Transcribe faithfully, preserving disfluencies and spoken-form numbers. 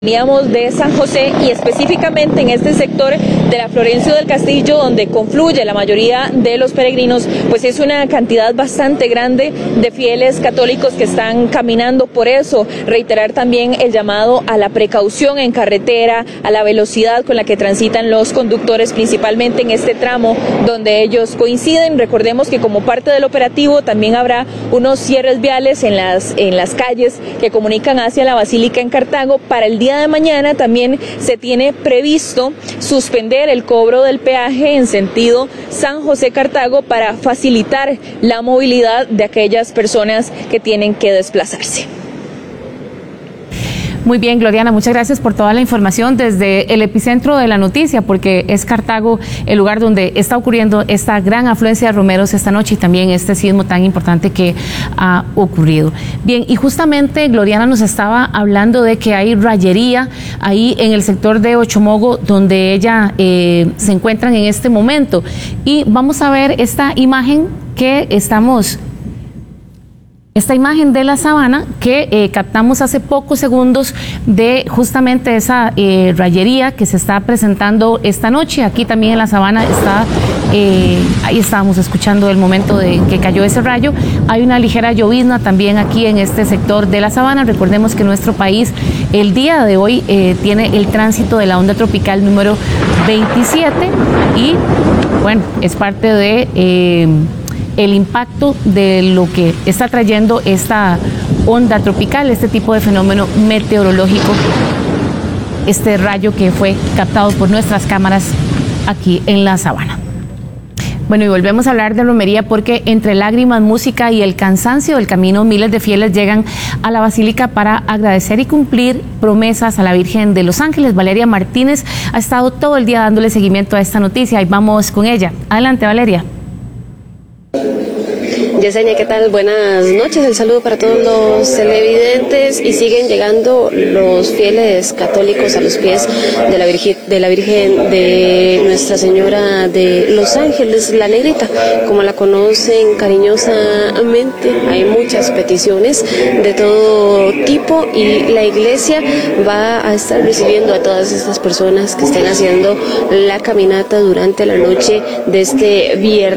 Veníamos de San José y específicamente en este sector de la Florencio del Castillo, donde confluye la mayoría de los peregrinos, pues es una cantidad bastante grande de fieles católicos que están caminando. Por eso, reiterar también el llamado a la precaución en carretera, a la velocidad con la que transitan los conductores, principalmente en este tramo donde ellos coinciden. Recordemos que como parte del operativo también habrá unos cierres viales en las, en las calles que comunican hacia la Basílica en Cartago. Para el día de mañana también se tiene previsto suspender el cobro del peaje en sentido San José-Cartago para facilitar la movilidad de aquellas personas que tienen que desplazarse. Muy bien, Gloriana, muchas gracias por toda la información desde el epicentro de la noticia, porque es Cartago el lugar donde está ocurriendo esta gran afluencia de romeros esta noche y también este sismo tan importante que ha ocurrido. Bien, y justamente Gloriana nos estaba hablando de que hay rayería ahí en el sector de Ochomogo, donde ella eh, se encuentran en este momento. Y vamos a ver esta imagen que estamos... Esta imagen de la sabana que eh, captamos hace pocos segundos de justamente esa eh, rayería que se está presentando esta noche. Aquí también en la sabana está, eh, ahí estábamos escuchando el momento de que cayó ese rayo. Hay una ligera llovizna también aquí en este sector de la sabana. Recordemos que nuestro país el día de hoy eh, tiene el tránsito de la onda tropical número veintisiete y bueno, es parte de... Eh, el impacto de lo que está trayendo esta onda tropical, este tipo de fenómeno meteorológico, este rayo que fue captado por nuestras cámaras aquí en la sabana. Bueno, y volvemos a hablar de romería porque entre lágrimas, música y el cansancio del camino, miles de fieles llegan a la Basílica para agradecer y cumplir promesas a la Virgen de los Ángeles. Valeria Martínez ha estado todo el día dándole seguimiento a esta noticia y vamos con ella. Adelante, Valeria. Yesenia, ¿qué tal? Buenas noches, el saludo para todos los televidentes. Y siguen llegando los fieles católicos a los pies de la Virgen de, la Virgen de Nuestra Señora de los Ángeles, la Negrita, como la conocen cariñosamente. Hay muchas peticiones de todo tipo y la iglesia va a estar recibiendo a todas estas personas que estén haciendo la caminata durante la noche de este viernes.